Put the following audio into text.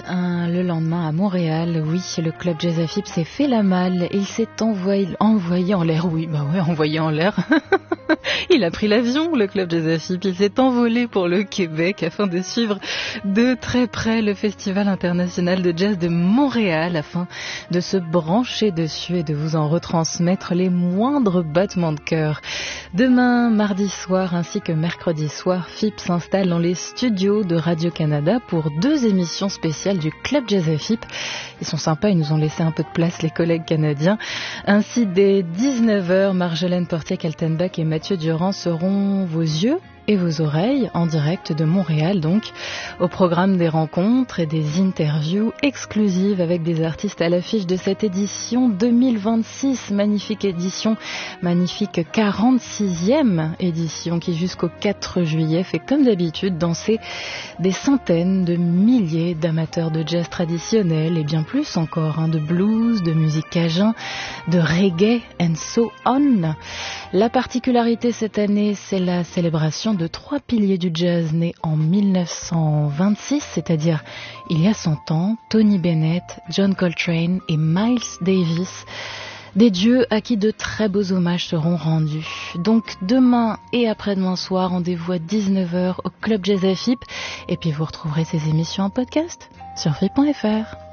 Le lendemain à Montréal, oui, le club Jazz AFIP s'est fait la malle et il s'est envoyé en l'air, envoyé en l'air. Il a pris l'avion, le club Jazz AFIP, il s'est envolé pour le Québec afin de suivre de très près le Festival international de jazz de Montréal afin de se brancher dessus et de vous en retransmettre les moindres battements de cœur. Demain, mardi soir ainsi que mercredi soir, FIP s'installe dans les studios de Radio-Canada pour 2 émissions spéciales du club Jazz AFIP. Ils sont sympas, ils nous ont laissé un peu de place, les collègues canadiens. Ainsi, dès 19h, Marjolaine Portier-Kaltenbach et Mathieu Durand seront vos yeux et vos oreilles en direct de Montréal, donc au programme des rencontres et des interviews exclusives avec des artistes à l'affiche de cette édition 2026, magnifique 46e édition qui jusqu'au 4 juillet fait comme d'habitude danser des centaines de milliers d'amateurs de jazz traditionnel et bien plus encore, de blues, de musique cajun, de reggae and so on. La particularité cette année, c'est la célébration de 3 piliers du jazz nés en 1926, c'est-à-dire il y a 100 ans, Tony Bennett, John Coltrane et Miles Davis, des dieux à qui de très beaux hommages seront rendus. Donc demain et après-demain soir, rendez-vous à 19h au Club Jazz AFIP et puis vous retrouverez ces émissions en podcast sur FIP.fr.